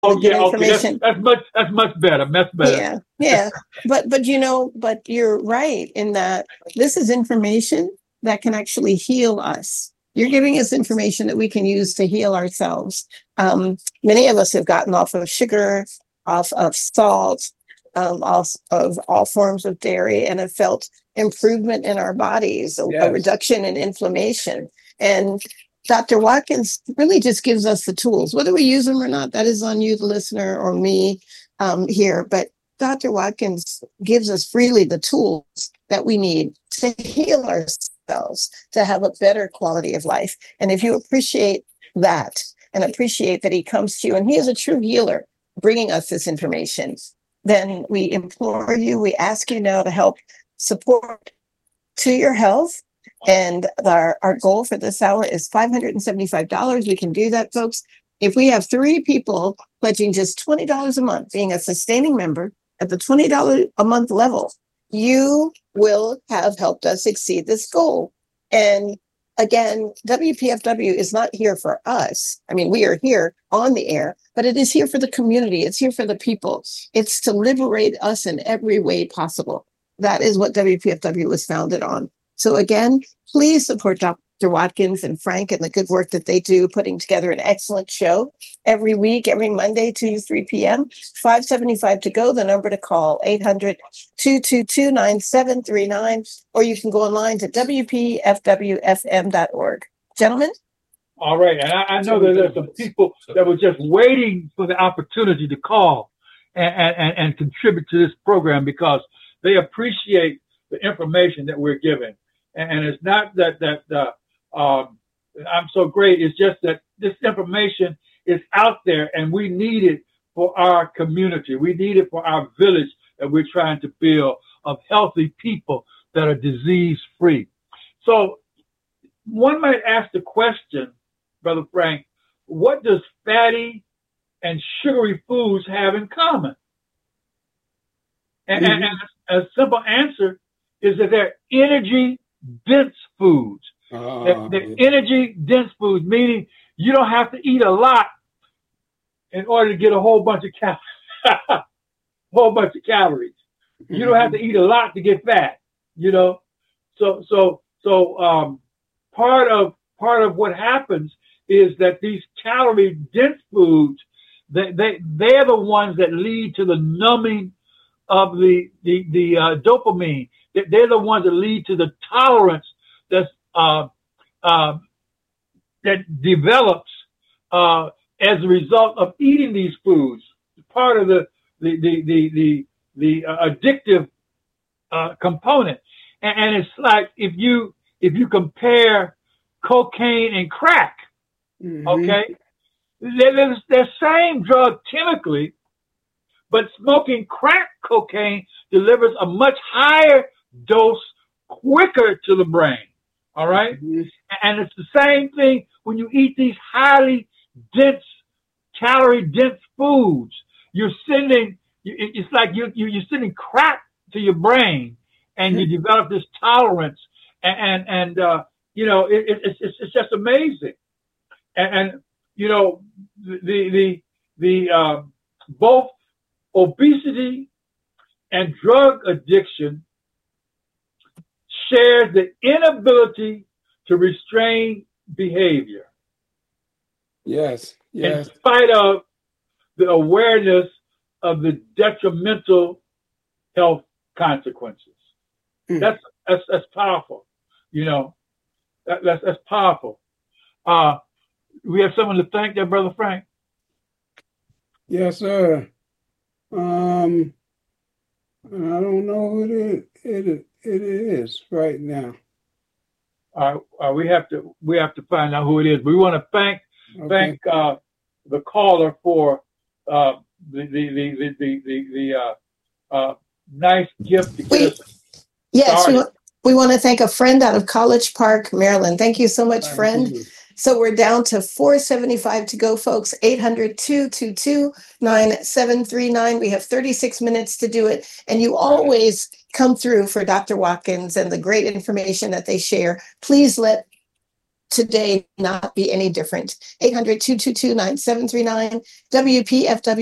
the Oh good yeah, okay. information. That's much better. Much better. Yeah, yeah. But you're right in that this is information that can actually heal us. You're giving us information that we can use to heal ourselves. Many of us have gotten off of sugar, off of salt, off of all forms of dairy, and have felt improvement in our bodies, a Yes. reduction in inflammation. And Dr. Watkins really just gives us the tools. Whether we use them or not, that is on you, the listener, or me here. But Dr. Watkins gives us freely the tools that we need to heal ourselves, to have a better quality of life. And if you appreciate that and appreciate that he comes to you and he is a true healer bringing us this information, then we implore you, we ask you now to help support to your health. And our goal for this hour is $575. We can do that, folks. If we have 3 people pledging just $20 a month, being a sustaining member at the $20 a month level, you will have helped us exceed this goal. And again, WPFW is not here for us. I mean, we are here on the air, but it is here for the community. It's here for the people. It's to liberate us in every way possible. That is what WPFW was founded on. So again, please support Dr. Watkins and Frank and the good work that they do, putting together an excellent show every week, every Monday, 2 to 3 p.m. 575 to go, the number to call, 800-222-9739, or you can go online to WPFWFM.org. Gentlemen? All right. And I know that there's some people that were just waiting for the opportunity to call and contribute to this program because they appreciate the information that we're giving. And it's not that I'm so great. It's just that this information is out there and we need it for our community. We need it for our village that we're trying to build of healthy people that are disease free. So one might ask the question, Brother Frank, what does fatty and sugary foods have in common? And a simple answer is that they're energy dense foods. They're energy dense foods, meaning you don't have to eat a lot in order to get a whole bunch of calories. You don't have to eat a lot to get fat, you know. So part of what happens is that these calorie dense foods, they're the ones that lead to the numbing of the dopamine. They're the ones that lead to the tolerance that develops as a result of eating these foods. Part of the addictive component, and it's like if you compare cocaine and crack, okay, they're the same drug chemically, but smoking crack cocaine delivers a much higher dose quicker to the brain. All right. And it's the same thing when you eat these highly dense, calorie dense foods. It's like you're sending crack to your brain and you develop this tolerance and you know, it's just amazing. And you know, the both obesity and drug addiction shares the inability to restrain behavior. Yes. In spite of the awareness of the detrimental health consequences. That's powerful. You know, that's powerful. We have someone to thank there, Brother Frank. Yes, sir. I don't know who it is right now. We have to find out who it is. We want to thank the caller for the nice gift to get us started. We want to thank a friend out of College Park, Maryland. Thank you so much, friend. So we're down to $475 to go, folks. 800-222-9739. We have 36 minutes to do it. And you always come through for Dr. Watkins and the great information that they share. Please let today not be any different? 800-222-9739, WPFW.